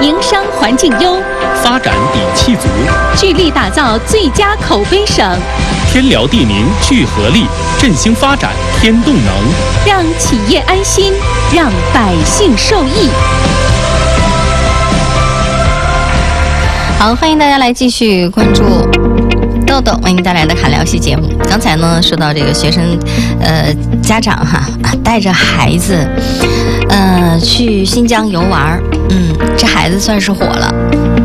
营商环境优， 发展底气足， 聚力打造最佳口碑省。 天辽地宁聚合力，振兴发展添动能， 让企业安心，让百姓受益。 好，欢迎大家来继续关注豆豆为您带来的侃聊系节目。刚才呢说到这个学生家长带着孩子去新疆游玩，这孩子算是火了。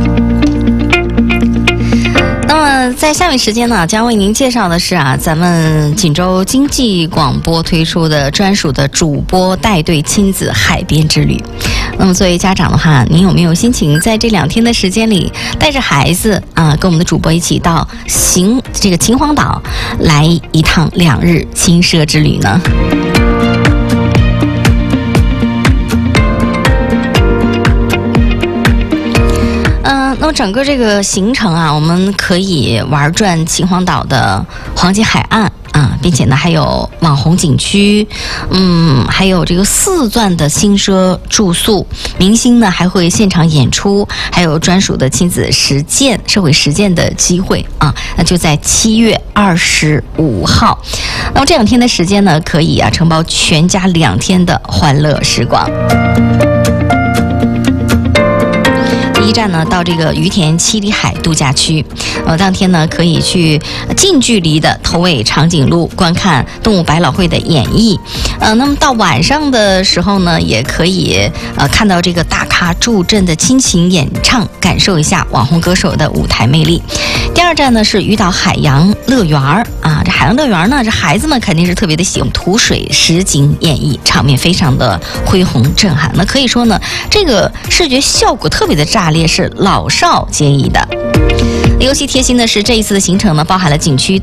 那么在下面时间呢，将为您介绍的是咱们锦州经济广播推出的专属的主播带队亲子海边之旅。那么作为家长的话，您有没有心情在这2天的时间里带着孩子跟我们的主播一起到这个秦皇岛来一趟2日轻奢之旅呢？那么整个这个行程我们可以玩转秦皇岛的黄金海岸并且呢还有网红景区，还有这个4钻的轻奢住宿，明星呢还会现场演出，还有专属的亲子社会实践的机会那就在7月25号。那么这2天的时间呢，可以承包全家2天的欢乐时光。第一站呢，到这个于田七里海度假区，当天呢可以去近距离的投喂长颈鹿，观看动物百老汇的演绎。那么到晚上的时候呢，也可以看到这个大咖助阵的亲情演唱，感受一下网红歌手的舞台魅力。第2站呢是鱼岛海洋乐园这海洋乐园呢，这孩子们肯定是特别的喜欢图水实景演绎，场面非常的恢宏震撼。那可以说呢，这个视觉效果特别的炸裂，是老少皆宜的。尤其贴心的是，这一次的行程呢，包含了景区